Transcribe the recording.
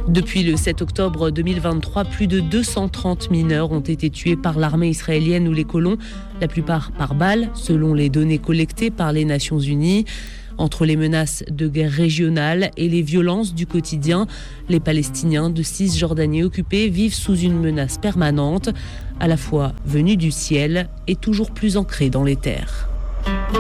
Depuis le 7 octobre 2023, plus de 230 mineurs ont été tués par l'armée israélienne ou les colons, la plupart par balles, selon les données collectées par les Nations Unies. Entre les menaces de guerre régionale et les violences du quotidien, les Palestiniens de Cisjordanie occupée vivent sous une menace permanente, à la fois venue du ciel et toujours plus ancrée dans les terres.